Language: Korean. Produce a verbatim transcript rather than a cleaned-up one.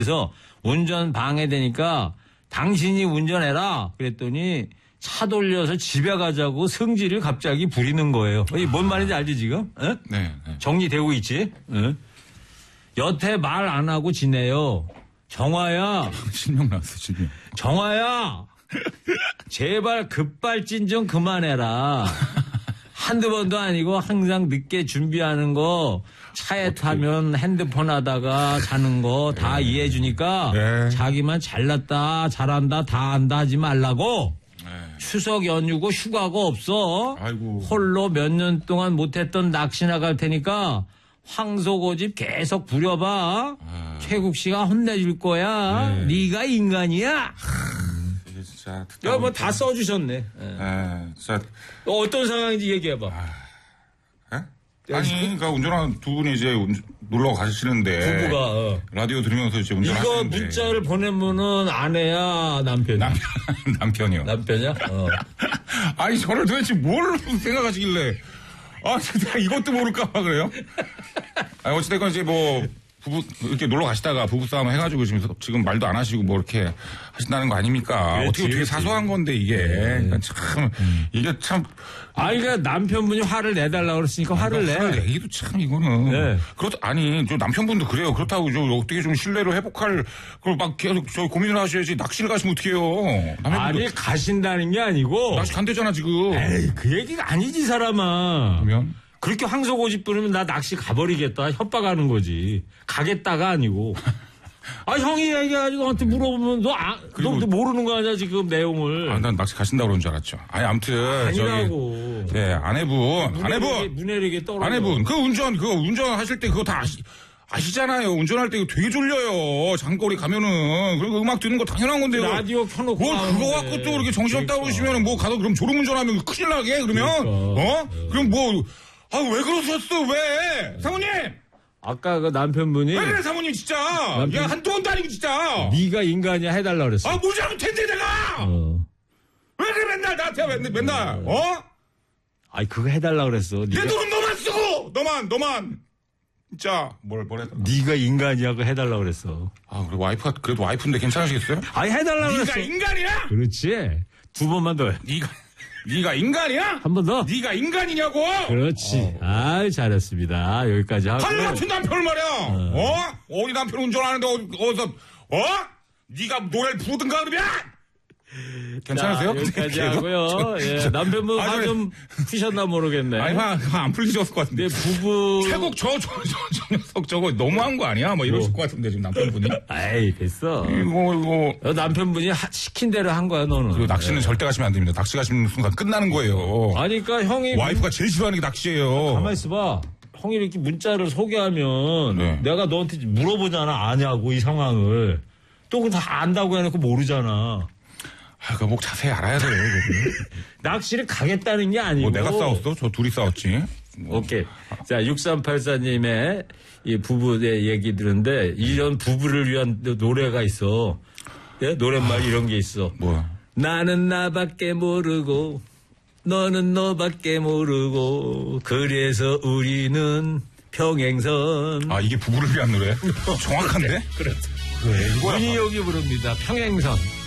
그래서 운전 방해되니까 당신이 운전해라. 그랬더니 차 돌려서 집에 가자고 성질을 갑자기 부리는 거예요. 이게 뭔 말인지 알지 지금? 에? 네, 네. 정리되고 있지? 에? 여태 말 안 하고 지내요. 정화야. 실명 났어 지금. 정화야. 제발 급발진 좀 그만해라. 한두 번도 아니고 항상 늦게 준비하는 거 차에 어떻게. 타면 핸드폰 하다가 자는 거 다 네. 이해해 주니까 네. 자기만 잘났다 잘한다 다 안다 하지 말라고. 네. 추석 연휴고 휴가가 없어. 아이고. 홀로 몇 년 동안 못했던 낚시 나갈 테니까 황소고집 계속 부려봐. 아. 최국 씨가 혼내줄 거야. 네. 네가 인간이야. 이게 진짜 야, 뭐 다 써주셨네. 네. 네, 진짜 어떤 상황인지 얘기해봐. 아. 아니, 그러니까 운전하는 두 분이 이제 놀러 가시는데 부부가 어. 라디오 들으면서 이제 운전하시는데 이거 문자를 보내면은 아내야 남편이야? 남편 남편이요. 남편이야? 어. 아니 저를 도대체 뭘 생각하시길래 아 진짜 이것도 모를까 봐 그래요? 아니 어찌됐건 이제 뭐 부부 이렇게 놀러 가시다가 부부싸움 해가지고 지금 지금 말도 안 하시고 뭐 이렇게 하신다는 거 아닙니까? 그렇지, 어떻게 되게 사소한 건데 이게 네. 그러니까 참 음. 이게 참. 아, 그러니까 남편분이 화를 내달라고 그랬으니까 화를 내. 화를 내기도 참 이거는. 네. 그렇다 아니 저 남편분도 그래요. 그렇다고 저 어떻게 좀 신뢰를 회복할 그걸 막 계속 저 고민을 하셔야지. 낚시를 가시면 어떡해요? 아니 가신다는 게 아니고. 낚시 간대잖아 지금. 에이 그 얘기가 아니지 사람아. 그러면? 그렇게 황소고집 부르면 나 낚시 가버리겠다 협박하는 거지. 가겠다가 아니고. 아 형이 얘기해가지고 너한테 물어보면 너, 아, 너, 너 모르는 거 아니야 지금 내용을. 아, 난 낚시 가신다고 그런 줄 알았죠. 아니 아무튼 아니라고. 저기 네 아내분 문해력이, 아내분 문해력이 떨어져. 아내분 그 운전 그거 운전하실 때 그거 다 아시, 아시잖아요. 운전할 때 되게 졸려요. 장거리 가면은 그리고 음악 듣는 거 당연한 건데요. 라디오 켜놓고 뭘 그거 갖고 또 이렇게 정신없다고 그러니까. 그러시면은 뭐 가도 그럼 졸음 운전하면 큰일 나게 그러면 그러니까. 어 네. 그럼 뭐 아 왜 그러셨어 왜 사모님. 아까 그 남편분이 왜 그래 사모님 진짜 남편... 야 한두 번도 아니고 진짜 네가 인간이야 해달라 그랬어. 아 뭐 잘못했는데 내가 어. 왜 그래 맨날 나한테 맨날, 맨날 어? 아이 그거 해달라 그랬어. 내 돈은 너만 쓰고 너만 너만 진짜 뭘 뭘 했다. 네가 인간이야고 해달라 그랬어. 아 그래 와이프가 그래도 와이프인데 괜찮으시겠어요? 아이 해달라 그랬어. 네가 인간이야? 그렇지. 두 번만 더 해. 네가 네가 인간이야? 한 번 더. 네가 인간이냐고? 그렇지. 어. 아 잘했습니다. 여기까지 하고. 할 같은 남편을 말이야. 어? 어? 어디 남편 운전하는데 어디, 어디서 어? 네가 노래를 부르든가 그러면? 괜찮으세요? 자, 여기까지 하고요. 예, 남편분 화 좀 푸셨나 모르겠네. 아니 화 안 풀리셨을 것 같은데. 부부. 최국 저 저 저 저 녀석 저거 너무한 거 아니야? 뭐 이러실 뭐. 것 같은데 지금 남편분이. 아이 됐어. 이거 이거. 남편분이 하, 시킨 대로 한 거야 너는. 그리고 낚시는 예. 절대 가시면 안 됩니다. 낚시 가시는 순간 끝나는 거예요. 아니 그러니까 형이. 와이프가 제일 싫어하는 게 낚시예요. 가만 있어봐. 형이 이렇게 문자를 소개하면 네. 내가 너한테 물어보잖아 아냐고 이 상황을. 또 다 안다고 해놓고 모르잖아. 아, 그 목 자세히 알아야 돼요. 낚시를 가겠다는 게 아니고. 뭐 내가 싸웠어? 저 둘이 싸웠지. 뭐. 오케이. 자, 육삼팔사님의 이 부부의 얘기 들은데 이런 부부를 위한 노래가 있어. 예? 노랫말 아, 이런 게 있어. 뭐야? 나는 나밖에 모르고 너는 너밖에 모르고 그래서 우리는 평행선. 아, 이게 부부를 위한 노래? 정확한데? 그렇죠. 네, 문희옥이 부릅니다. 평행선.